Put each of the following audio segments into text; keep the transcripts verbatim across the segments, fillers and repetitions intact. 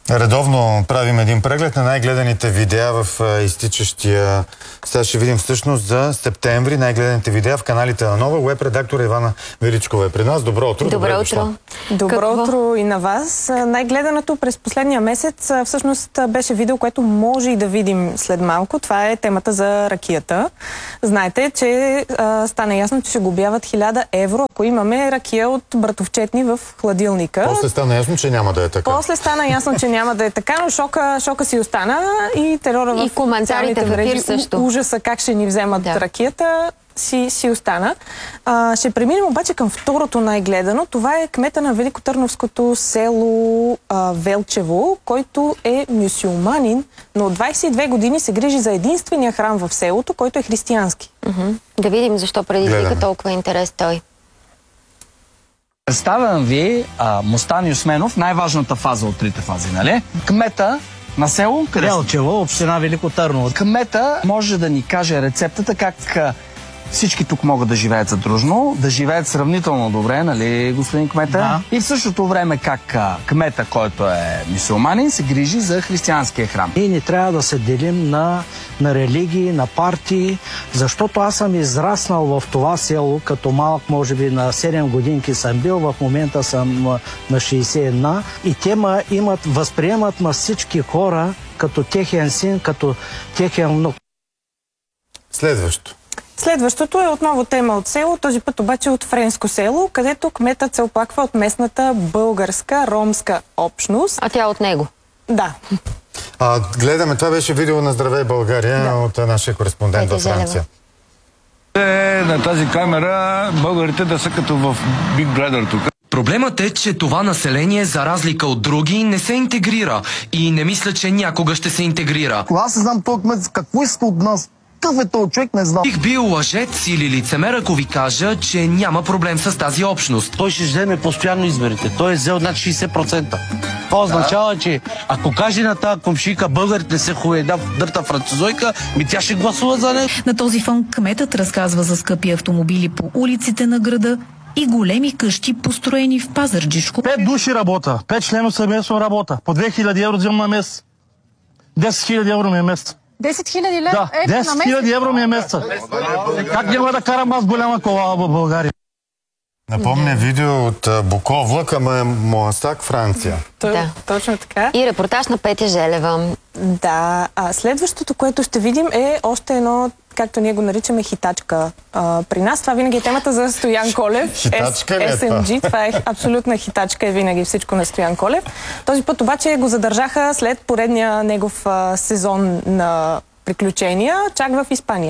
Редовно правим един преглед на най-гледаните видеа в изтичащия... Сега ще видим всъщност за септември най-гледаните видеа в каналите на Нова. Уеб редактор Ивана Величкова е при нас. Добро утро. Добро утро. Дошла. Добро Какво? утро и на вас. Най-гледаното през последния месец всъщност беше видео, което може и да видим след малко. Това е темата за ракията. Знаете, че а, стана ясно, че ще губяват хиляда евро, ако имаме ракия от братовчетни в хладилника. После стана ясно, че няма да е така. После стана ясно, че няма да е така, но шока, шока си остана и терора в и коментарите в ефир също. Ужаса как ще ни вземат да. ракията си, си остана. А, ще преминем обаче към второто най-гледано. Това е кмета на Великотърновското село а, Велчево, който е мюсюлманин, но от двайсет и две години се грижи за единствения храм в селото, който е християнски. Uh-huh. Да видим защо предизвика толкова интерес той. Представям ви а, Мустан Юсменов, най-важната фаза от трите фази, нали? Кмета на село Велчево, община Велико Търново. Кмета може да ни каже рецептата как всички тук могат да живеят задружно, да живеят сравнително добре, нали, господин кмета? Да. И в същото време как кмета, който е мюсюлманин, се грижи за християнския храм. Ние не трябва да се делим на, на религии, на партии, защото аз съм израснал в това село, като малък, може би на седем годинки съм бил, в момента съм на шейсет и една и те ма имат, възприемат ма всички хора като техен син, като техен внук. Следващо. Следващото е отново тема от село, този път обаче от френско село, където кметът се оплаква от местната българска ромска общност. А тя от него? Да. А, гледаме, това беше видео на Здравей България да. от нашия кореспондент във Франция. Е, на тази камера българите да са като в Big Brother тук. Проблемът е, че това население, за разлика от други, не се интегрира. И не мисля, че някога ще се интегрира. Аз не знам този кмет какво иска от нас. Какъв е този човек, не знам. Бих бил лъжец или лицемер, ако ви кажа, че няма проблем с тази общност. Той ще вземе постоянно изборите. Той е взел над шейсет процента. Това означава, че ако каже на тази комшийка българите не се хуе една дърта французойка, ми тя ще гласува за нея. На този фон кметът разказва за скъпи автомобили по улиците на града и големи къщи, построени в Пазарджишко. Пет души работа, пет члено съвместно работа. По две хиляди евро взимам на месец. десет хиляди евро ми е месец. десет хиляди лева? Да, десет хиляди евро ми е месеца. Как няма да карам аз голяма кола в България? Напомня видео от Буковла към Моасак, Франция. Да. Точно така. И репортаж на Петя Желева. Да. А следващото, което ще видим, е още едно, както ние го наричаме, хитачка. А, при нас това винаги е темата за Стоян Колев. Хитачка ли е Ес Ем Джи. Това е абсолютна хитачка, е винаги всичко на Стоян Колев. Този път обаче го задържаха след поредния негов а, сезон на приключения, чак в Испания.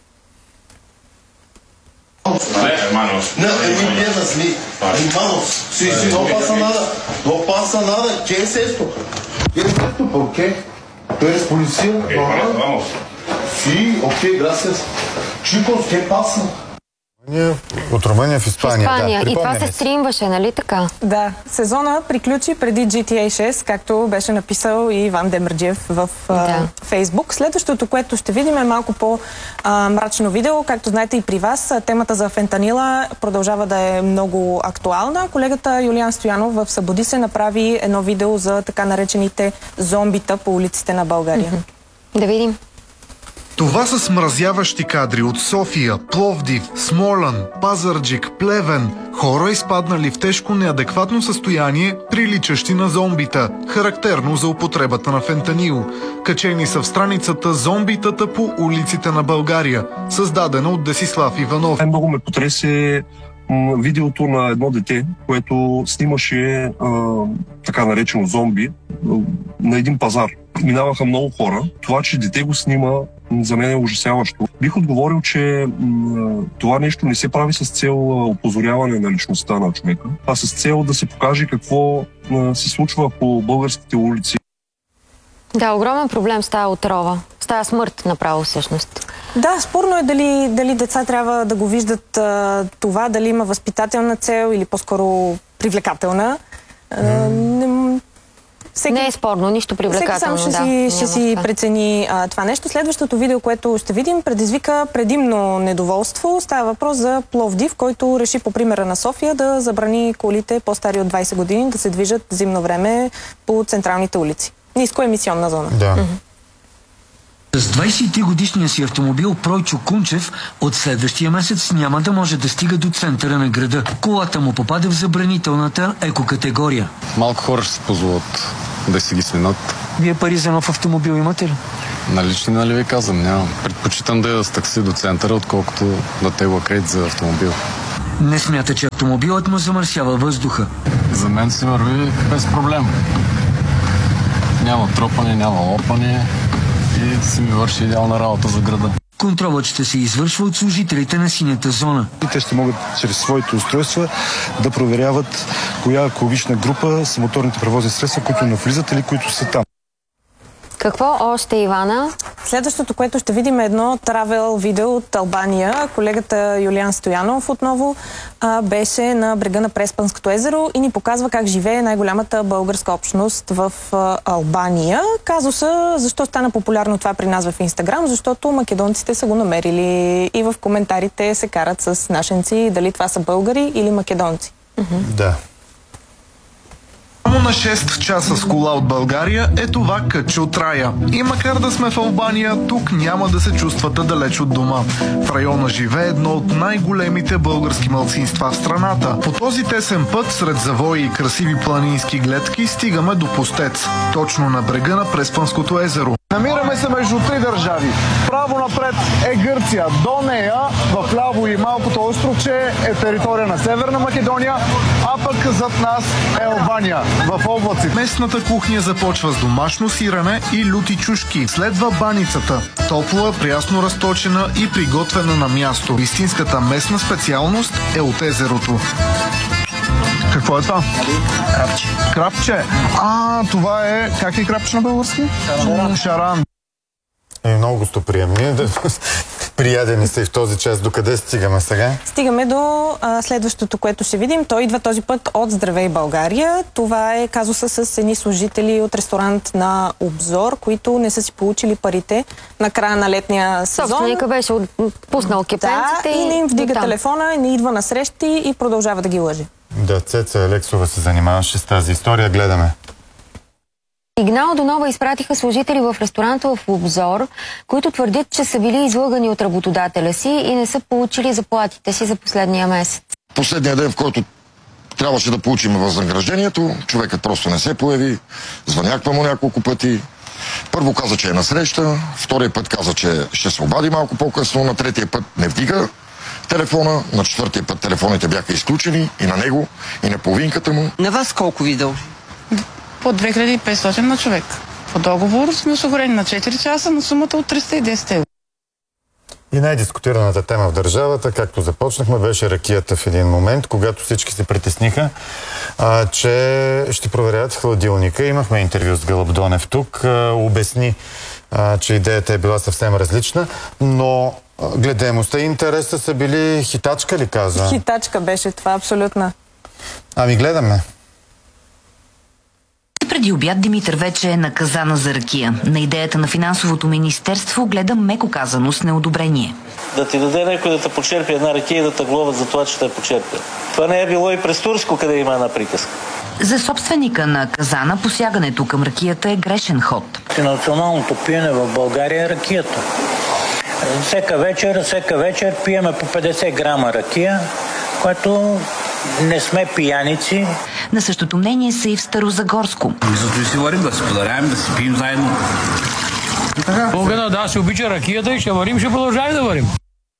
Hermanos. No, es muy piensas, sí. Hermanos, sí, sí, no pasa nada. No pasa nada. ¿Qué es esto? ¿Qué es esto? ¿Por qué? ¿Tú eres policía? Hermanos, vamos. Sí, ok, gracias. Chicos, ¿qué pasa? От Румъния в Испания. Испания. Да, и това се стримваше, нали така? Да. Сезона приключи преди Джи Ти Ей шест, както беше написал и Иван Демерджиев в да. Фейсбук. Следващото, което ще видим, е малко по-мрачно видео. Както знаете и при вас, темата за фентанила продължава да е много актуална. Колегата Юлиан Стоянов в Събуди се направи едно видео за така наречените зомбита по улиците на България. Mm-hmm. Да видим. Това са смразяващи кадри от София, Пловдив, Смолян, Пазарджик, Плевен. Хора изпаднали в тежко неадекватно състояние, приличащи на зомбита, характерно за употребата на фентанил. Качени са в страницата «Зомбитата по улиците на България», създадена от Десислав Иванов. Много ме потресе видеото на едно дете, което снимаше а, така наречено зомби на един пазар. Минаваха много хора. Това, че дете го снима, за мен е ужасяващо. Бих отговорил, че м, това нещо не се прави с цел опозоряване на личността на човека, а с цел да се покаже какво м, се случва по българските улици. Да, огромен проблем с тази отрова. С тази смърт направо всъщност. Да, спорно е дали, дали деца трябва да го виждат а, това, дали има възпитателна цел или по-скоро привлекателна. А, не, всеки, не е спорно, нищо привлекателно. Всеки сам да, ще си, ще си прецени а, това нещо. Следващото видео, което ще видим, предизвика предимно недоволство. Става въпрос за Пловдив, който реши по примера на София да забрани колите по-стари от двайсет години да се движат зимно време по централните улици. Нискоемисионна зона. Да. С двайсет и три годишния си автомобил Пройчо Кунчев от следващия месец няма да може да стига до центъра на града. Колата му попада в забранителната екокатегория. Малко хора ще се позволят да си ги сменят. Вие пари за нов автомобил имате ли? Налични, нали ви казвам, нямам. Предпочитам да я с такси до центъра, отколкото да тегла кредит за автомобил. Не смята, че автомобилът му замърсява въздуха. За мен си върви без проблем. Няма тропане, няма лопане и си ми върши идеална работа за града. Контролът ще се извършва от служителите на синята зона. Те ще могат чрез своите устройства да проверяват коя екологична група са моторните превозни средства, които навлизат или които са там. Какво още, Ивана? Следващото, което ще видим е едно травел видео от Албания. Колегата Юлиан Стоянов отново а, беше на брега на Преспанското езеро и ни показва как живее най-голямата българска общност в а, Албания. Казуса, защо стана популярно това при нас в Инстаграм? Защото македонците са го намерили и в коментарите се карат с нашенци дали това са българи или македонци. Да. Само на шест часа с кола от България е това кътче от рая. И макар да сме в Албания, тук няма да се чувствате далеч от дома. В района живее едно от най-големите български малцинства в страната. По този тесен път, сред завои и красиви планински гледки, стигаме до Пустец, точно на брега на Преспанското езеро. Намираме се между три държави. Право напред е Гърция. До нея, в ляво и малкото островче, е територия на Северна Македония, а пък зад нас е Албания, в облаци. Местната кухня започва с домашно сирене и люти чушки. Следва баницата. Топла, прясно разточена и приготвена на място. Истинската местна специалност е от езерото. Какво е това? Крапче. Крапче. А, това е... Как е крапче на български? Шаран. Шаран. Е, много гостоприемни. Приядени са и в този час. Докъде стигаме сега? Стигаме до а, следващото, което ще видим. Той идва този път от Здравей България. Това е казуса с едни служители от ресторант на Обзор, които не са си получили парите на края на летния сезон. Собственика беше пуснал кепенците. Да, и не им вдига телефона, не идва на срещи и продължава да ги лъже. Да, Цеца Алексова се занимаваше с тази история. Гледаме. Сигнал до Нова изпратиха служители в ресторанта в Обзор, които твърдят, че са били излъгани от работодателя си и не са получили заплатите си за последния месец. Последния ден, в който трябваше да получим възнаграждението, човекът просто не се появи, звъняква му няколко пъти. Първо каза, че е на среща, втория път каза, че ще се обади малко по-късно, на третия път не вдига телефона, на четвъртия път телефоните бяха изключени и на него, и на половинката му. На вас колко ви дължи? По две хиляди и петстотин на човек. По договор сме осигурени на четири часа на сумата от триста и десет евро. И най-дискутираната тема в държавата, както започнахме, беше ракията в един момент, когато всички се притесниха, а, че ще проверят хладилника. Имахме интервю с Гълъб Донев тук, а, обясни, а, че идеята е била съвсем различна, но а, гледаемостта и интереса са били хитачка, ли каза? Хитачка беше това, абсолютно. Ами гледаме. Преди обяд Димитър вече е наказана за ракия. На идеята на финансовото министерство гледа меко казано с неодобрение. Да ти даде някой да те почерпи една ракия и да те глобят за това, че те почерпи. Това не е било и през Турско, къде има една приказка. За собственика на казана посягането към ракията е грешен ход. Националното пиене в България е ракията. Всека вечер, всека вечер пиеме по петдесет грама ракия, което не сме пияници. На същото мнение са и в Старозагорско. Зато и си варим, да си подаряем, да си пием заедно. Огъна, да, се обича ракията и ще варим, ще продължаваме да варим.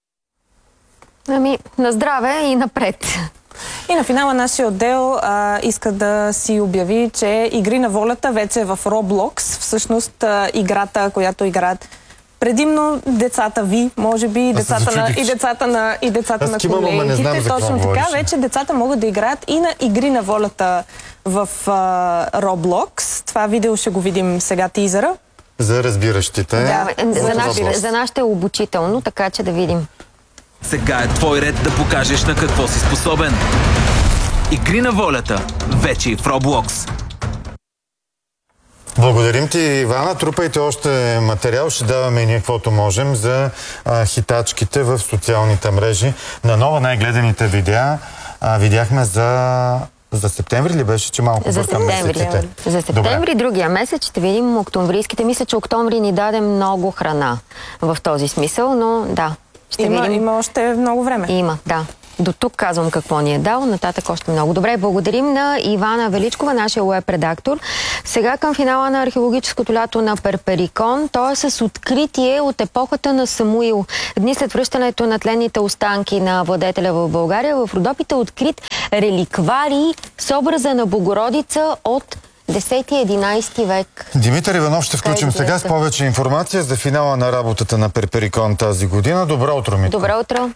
Ами, на здраве и напред. И на финала нашия отдел а, иска да си обяви, че Игри на волята вече е в Roblox. Всъщност а, играта, която играят предимно децата ви, може би и децата на, и децата на, и децата на колегите. Точно така, вече децата могат да играят и на Игри на волята в а, Roblox. Това видео ще го видим сега, тизъра. За разбиращите. Да, за, наш, за нашите е обучително, така че да видим. Сега е твой ред да покажеш на какво си способен. Игри на волята вече и в Roblox. Благодарим ти, Ивана. Трупайте още материал. Ще даваме и ние каквото можем за а, хитачките в социалните мрежи. На нова най-гледаните видеа а, видяхме за... За септември ли беше, че малко за бъркам месеците? За септември, Добре. Другия месец ще видим октомврийските. Мисля, че октомври ни даде много храна в този смисъл, но да, ще има, видим. Има още много време. Има, да. До тук казвам какво ни е дал, нататък още много. Добре, благодарим на Ивана Величкова, нашия уеб-редактор. Сега към финала на археологическото лято на Перперикон. То е с откритие от епохата на Самуил. Дни след връщането на тленните останки на владетеля в България, в Родопите е открит реликварий с образа на Богородица от десети-единайсети век. Димитър Иванов ще включим сега с повече информация за финала на работата на Перперикон тази година. Добро утро, Митко. Добро утро.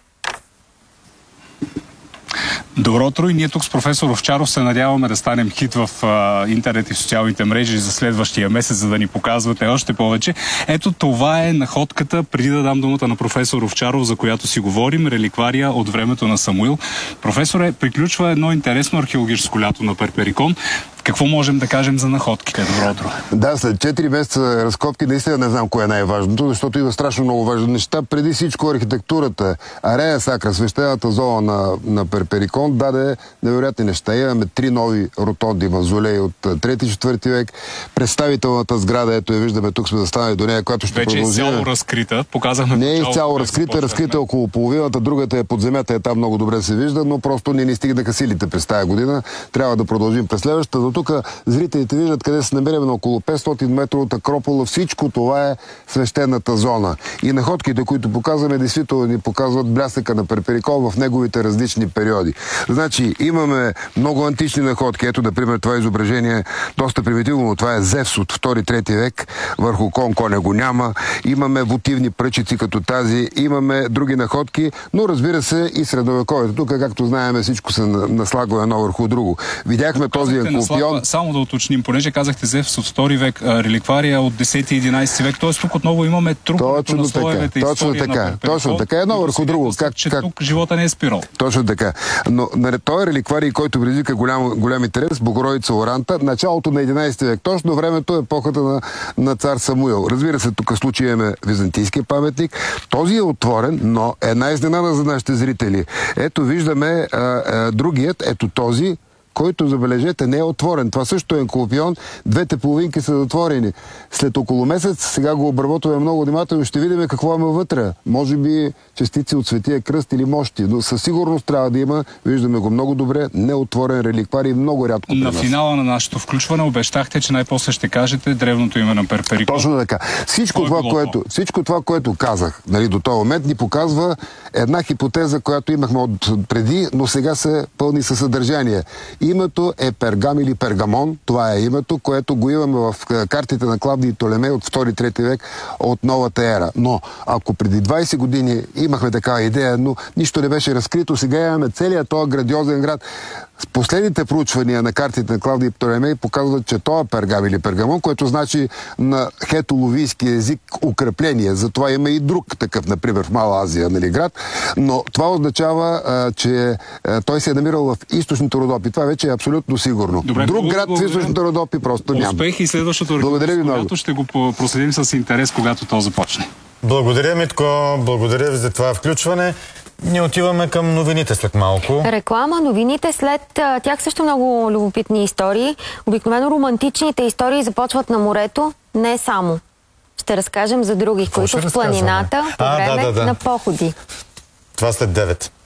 Добро утро, и ние тук с професор Овчаров се надяваме да станем хит в а, интернет и в социалните мрежи за следващия месец, за да ни показвате още повече. Ето това е находката, преди да дам думата на професор Овчаров, за която си говорим, реликвария от времето на Самуил. Професоре, приключва едно интересно археологическо лято на Перперикон. Какво можем да кажем за находките? Добро утро. Да, след четири месеца разкопки наистина не знам кое е най-важното, защото има страшно много важни неща. Преди всичко архитектурата, Арея Сакра, свещената зона на, на Перперикон, даде невероятни неща. Имаме три нови ротонди мавзолеи от трети-четвърти век. Представителната сграда, ето я виждаме, тук сме застанали до нея, която ще Вече продължим. Вече е изцяло разкрита. Показахме. Не е изцяло разкрита, разкрита около половината, другата е под земята, е там много добре се вижда, но просто не ни стигнаха силите през тази година. Трябва да продължим през следващата. Тук зрителите виждат къде се намираме на около петстотин метра от Акропола. Всичко това е свещената зона. И находките, които показваме, действително ни показват блясъка на Перперикон в неговите различни периоди. Значи, имаме много антични находки. Ето, например, това изображение доста примитивно, но това е Зевс от втори-трети век. Върху кон коня го няма. Имаме вотивни пръчици като тази. Имаме други находки, но разбира се и средновековието. Тук, както знаем, всичко се наслагва едно върху друго. Видяхме този Енкулпион. Само да уточним, понеже казахте Зевс от втори век, реликвария от десети-единайсети век, т.е. тук отново имаме трупането на слоевете точно така, на Перперикон. Точно така, едно върху друго. Как, че как... тук живота не е спирал. Точно така. Но на този реликварий, който предизвика голям, голям интерес, Богородица Оранта, началото на единайсети век, точно времето е епохата на, на цар Самуил. Разбира се, тук случай имаме византийския паметник. Този е отворен, но една изненада за нашите зрители. Ето виждаме а, а, другият, ето този, който, забележете, не е отворен. Това също е Енкулпион. Двете половинки са затворени. След около месец, сега го обработваме много внимателно, ще видим какво има вътре. Може би частици от Светия кръст или мощи, но със сигурност трябва да има, виждаме го много добре, неотворен реликварий, много рядко при на нас. На финала на нашето включване обещахте, че най-после ще кажете древното име на Перперикон. Точно така. Всичко това, което, всичко това, което казах, нали, до този момент ни показва една хипотеза, която имахме от преди, но сега се пълни със съдържание. Името е Пергам или Пергамон. Това е името, което го имаме в картите на Клавдий и Толемей от втори-трети век от новата ера. Но ако преди двайсет години имахме такава идея, но нищо не беше разкрито, сега имаме целият този грандиозен град. Последните проучвания на картите на Клавдий и Птолемей показват, че това е Пергам или Пергамон, което значи на хетоловийски език укрепление. Затова има и друг такъв, например в Мала Азия, нали, град. Но това означава, а, че а, той се е намирал в източните Родопи. Това вече е абсолютно сигурно. Добре, друг град в източните Родопи просто няма. Успех и следващото археологическо ще го проследим с интерес, когато то започне. Благодаря, Митко. Благодаря ви за това включване. Ние отиваме към новините след малко. Реклама, новините след тях също много любопитни истории. Обикновено романтичните истории започват на морето, не само. Ще разкажем за други, които в планината по време а, да, да, да. на походи. Това след девет.